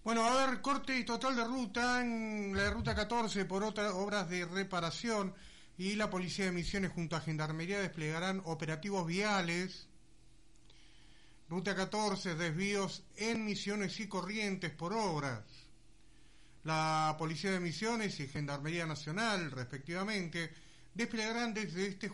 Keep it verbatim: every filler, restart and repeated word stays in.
Bueno, va a haber corte total de ruta en la ruta catorce por otras obras de reparación y la Policía de Misiones junto a Gendarmería desplegarán operativos viales. Ruta catorce, desvíos en Misiones y Corrientes por obras. La Policía de Misiones y Gendarmería Nacional, respectivamente, desplegarán desde este